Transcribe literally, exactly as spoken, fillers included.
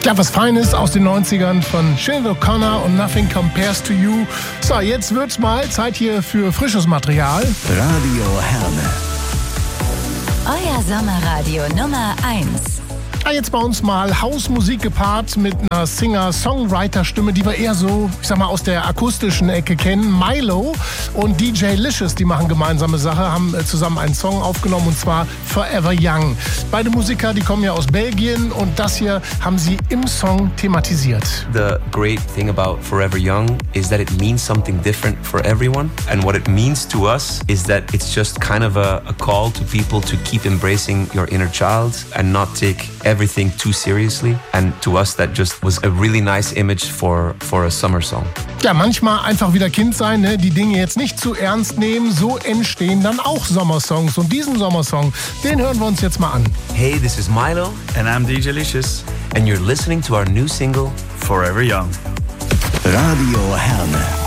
Ja, was Feines aus den neunzigern von Sinead O'Connor und Nothing Compares to You. So, jetzt wird's mal Zeit hier für frisches Material. Radio Herne. Euer Sommerradio Nummer eins. Ja, jetzt bei uns mal Hausmusik gepaart mit einer Singer-Songwriter-Stimme, die wir eher so, ich sag mal, aus der akustischen Ecke kennen. Milo und D J Licious, die machen gemeinsame Sache, haben zusammen einen Song aufgenommen und zwar Forever Young. Beide Musiker, die kommen ja aus Belgien und das hier haben sie im Song thematisiert. The great thing about Forever Young is that it means something different for everyone. And what it means to us is that it's just kind of a, a call to people to keep embracing your inner child and not take everything too seriously, and to us that just was a really nice image for for a summer song. Ja, manchmal einfach wieder Kind sein, ne? Die Dinge jetzt nicht zu ernst nehmen, so entstehen dann auch Sommersongs. Und diesen Sommersong, den hören wir uns jetzt mal an. Hey, this is Milo And I'm D J Licious. and you're listening to our new single Forever Young. Radio Herne.